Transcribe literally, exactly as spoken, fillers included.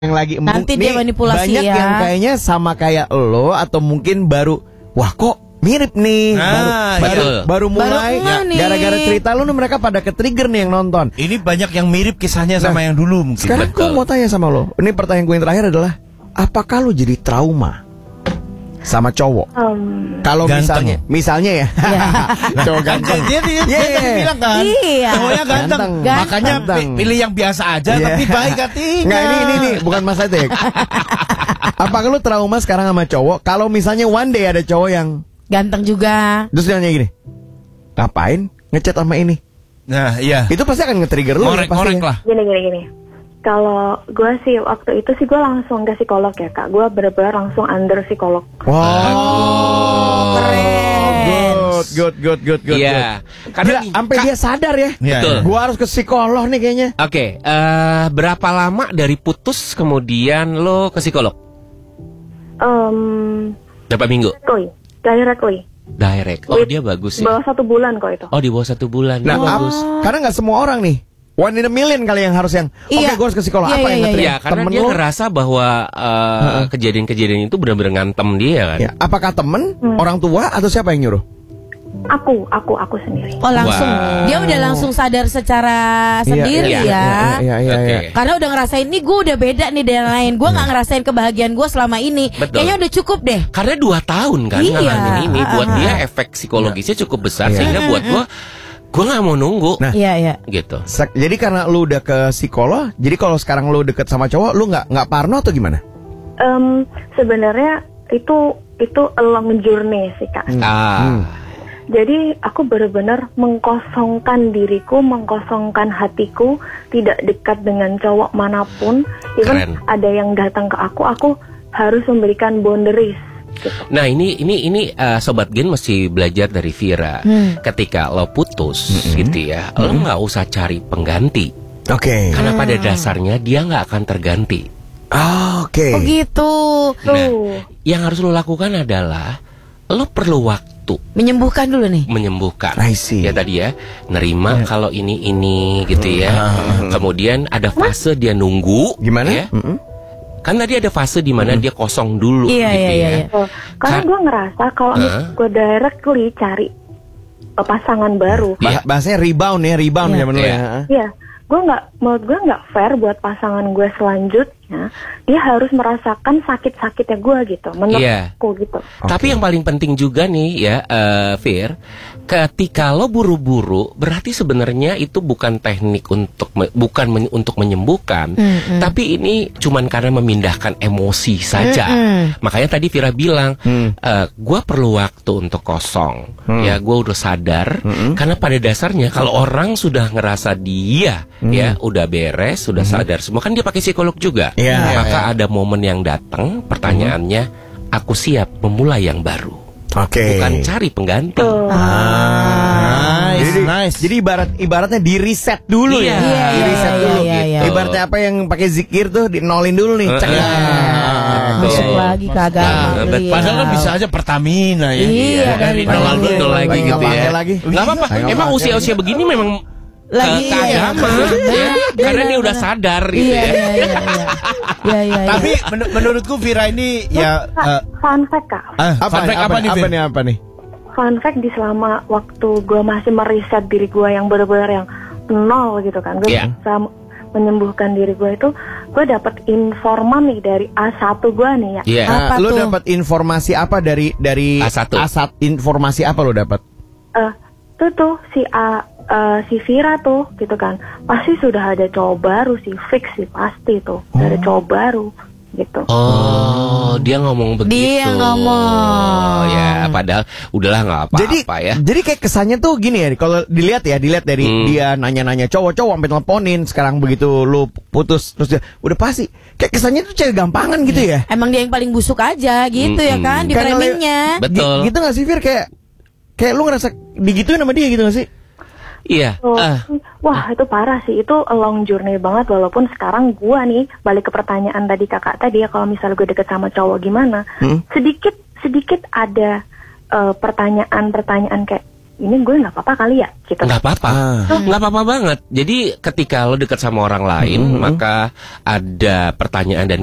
yang lagi embung. Nanti dia manipulasi banyak ya. yang kayaknya sama kayak lo atau mungkin baru wah kok mirip nih. Nah, baru, iya. baru, baru mulai Baru ya, gara-gara cerita lu nih mereka pada ke-trigger nih yang nonton. Ini banyak yang mirip kisahnya Nah, sama yang dulu mungkin. Sekarang gue mau tanya sama lo. Ini pertanyaan gue yang terakhir adalah, apakah lo jadi trauma sama cowok? Um, Kalau Ganteng. misalnya, misalnya ya, cowok ganteng. Dia, dia, dia, Iya, dia tadi iya. bilang kan, Iya. cowoknya ganteng. Ganteng. Makanya Ganteng. pi- pilih yang biasa aja, Iya. tapi baik hatinya. Nggak, ini, ini, ini, bukan masalah itu ya. Apakah lo trauma sekarang sama cowok? Kalau misalnya one day ada cowok yang Ganteng juga. terus dia nanya gini, ngapain ngechat sama ini? Nah, iya. Itu pasti akan nge-trigger lo. Ngorek-ngorek lah. gini gini gini. Kalau gue sih waktu itu sih gue langsung ke psikolog ya kak. Gue bener-bener langsung under psikolog. Wow, keren. Good, good, good, good, good. Iya, good. karena Gila, sampai dia sadar ya. Iya, Betul. iya. Gua harus ke psikolog nih kayaknya. Oke, eh, berapa lama dari putus kemudian lo ke psikolog? Um, Berapa minggu? directly, directly. Direct. Oh, With- dia bagus sih. Bawah satu bulan kok itu. Oh, di bawah satu bulan. Nah, Dia bagus. ap- karena nggak semua orang nih. One in a million kali yang harus yang. Oke, Iya. gua harus ke psikolog. Iya, Apa iya, yang iya, nge-trigger? Ya, karena Temen dia lo? ngerasa bahwa eh, kejadian-kejadian itu benar-benar ngantem dia kan. Ya, apakah temen, Hmm. orang tua, atau siapa yang nyuruh? Aku, aku, aku sendiri. Oh langsung. Wow. Dia udah langsung sadar secara sendiri iya, ya. Iya, iya, iya. Oke. iya. Karena udah ngerasain nih gue udah beda nih dari yang lain. Gue nggak ngerasain kebahagiaan gue selama ini. Betul. Kayaknya udah cukup deh. Karena dua tahun kan Iya. ngalamin ini, buat Ah, ah, dia ah. efek psikologisnya cukup besar Iya. sehingga buat gua gua nggak mau nunggu. Nah. Iya iya. Gitu. Sek- Jadi karena lu udah ke psikolog, jadi kalau sekarang lu deket sama cowok, lu nggak nggak parno atau gimana? Um, sebenarnya itu itu a long journey sih kak. Ah. Hmm. Jadi aku benar-benar mengkosongkan diriku, mengkosongkan hatiku, tidak dekat dengan cowok manapun. Even Keren. ada yang datang ke aku, aku harus memberikan boundaries. Gitu. Nah ini ini ini eh, sobat Gen mesti belajar dari Vira. Hmm. Ketika lo putus gitu ya, lo nggak usah cari pengganti Oke. karena pada dasarnya dia nggak akan terganti. Ah, Oke. Oh gitu. Nah, Tuh. yang harus lo lakukan adalah lo perlu waktu Menyembuhkan dulu nih. menyembuhkan. I see. Ya tadi ya, nerima kalau ini ini gitu ya. Kemudian ada fase dia nunggu. Gimana? Ya. Mm-mm. Kan tadi ada fase di mana dia kosong dulu Iya, gitu iya, ya. iya. Oh, karena Ka- gue ngerasa kalau Hah? gue directly cari uh, pasangan baru, Iya. Bah- bahasanya rebound ya, rebound Iya. zaman dulu Iya. ya. ya gue nggak, menurut gue nggak fair buat pasangan gue selanjutnya. Dia harus merasakan sakit-sakitnya gue gitu, Iya. menurutku gitu. Tapi yang paling penting juga nih ya, eh, Fir, ketika lo buru-buru, berarti sebenarnya itu bukan teknik untuk me- bukan men- untuk menyembuhkan, Mm-mm. tapi ini cuman karena memindahkan emosi saja. Mm-mm. Makanya tadi Vira bilang, Hmm. eh, gue perlu waktu untuk kosong, Hmm. ya gue udah sadar, Mm-mm. karena pada dasarnya kalau orang sudah ngerasa dia, ya udah beres, sudah sadar semua, kan dia pakai psikolog juga. Iya, Maka iya. ada momen yang datang, pertanyaannya, aku siap memulai yang baru. Oke. Bukan cari pengganti. Tuh. Ah, Nice, jadi, nice. jadi ibarat ibaratnya di reset dulu Iya, ya, iya, di iya, reset iya, dulu. iya, iya. Ibaratnya apa yang pakai zikir tuh di nolin dulu nih. Cek. Iya. Ah, Masuk Betul. lagi ke agama. Ah, lu betul. ya. Padahal kan bisa aja Pertamina ya. Iya, dari dari nol nol dulu lagi Lagi gitu nggak pakai ya. lagi. Nggak apa-apa. Saya nggak Emang pakai. usia-usia begini memang Lagi, ke, ke iya. agama, ya. Karena dia udah sadar gitu Iya ya. iya iya. iya. Iya iya. Tapi men- menurutku Vira ini ya Kak, eh, fun fact kak, ah, Apa, fun nih, fact apa, apa nih apa Vir? nih apa nih? fun fact di selama waktu gue masih meriset diri gue yang benar-benar yang nol gitu kan, gue Iya. bisa menyembuhkan diri gue itu, gue dapat informan nih dari A satu gue nih ya. Iya. Apa Nah, lu tuh? dapat informasi apa dari dari A satu. Asat informasi apa lu dapat? Eh, tuh tuh si A, eh, si Vira tuh gitu kan, pasti sudah ada cowok baru sih, fix sih pasti tuh, udah ada cowok baru gitu. Oh, dia ngomong begitu. Dia ngomong. Oh, ya, padahal udahlah nggak Jadi apa-apa ya. jadi kayak kesannya tuh gini ya, kalau dilihat ya, dilihat dari Hmm. dia nanya-nanya cowok-cowok sampai teleponin, sekarang begitu lu putus terus dia udah pasti kayak kesannya tuh cewek gampangan gitu ya. Emang dia yang paling busuk aja gitu ya Mm-mm. kan di Karena framingnya. Betul. Gi- Gitu gak sih Fir, kayak kayak lu ngerasa digituin sama dia gitu gak sih? Iya. Oh, Ah. wah itu parah sih, itu a long journey banget. Walaupun sekarang gua nih balik ke pertanyaan tadi kakak tadi ya, kalau misalnya gue deket sama cowok gimana, Hmm. sedikit sedikit ada eh, pertanyaan-pertanyaan kayak ini gue nggak apa-apa kali ya gitu. Nggak apa-apa, Ah. nggak apa-apa banget. Jadi ketika lo dekat sama orang lain, maka ada pertanyaan dan